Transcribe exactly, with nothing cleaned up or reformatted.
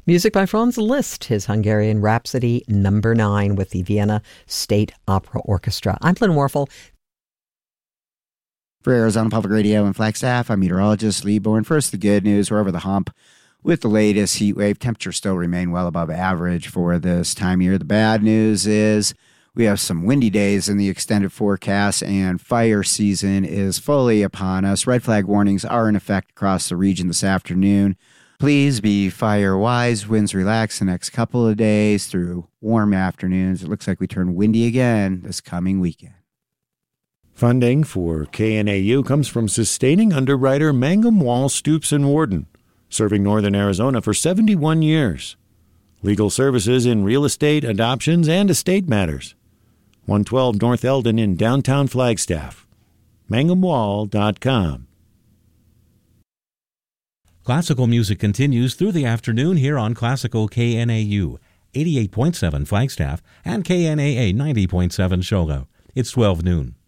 Music by Franz Liszt, his Hungarian Rhapsody number nine with the Vienna State Opera Orchestra. I'm Lynn Warfel. For Arizona Public Radio and Flagstaff, I'm meteorologist Lee Bourne. First, the good news. We're over the hump with the latest heat wave. Temperatures still remain well above average for this time of year. The bad news is we have some windy days in the extended forecast, and fire season is fully upon us. Red flag warnings are in effect across the region this afternoon. Please be fire-wise. Winds relax the next couple of days through warm afternoons. It looks like we turn windy again this coming weekend. Funding for K N A U comes from sustaining underwriter Mangum Wall Stoops and Warden, serving northern Arizona for seventy-one years. Legal services in real estate, adoptions, and estate matters. one twelve North Eldon in downtown Flagstaff. mangum wall dot com. Classical music continues through the afternoon here on Classical K N A U, eighty-eight point seven Flagstaff and K N A A ninety point seven Shogo. It's twelve noon.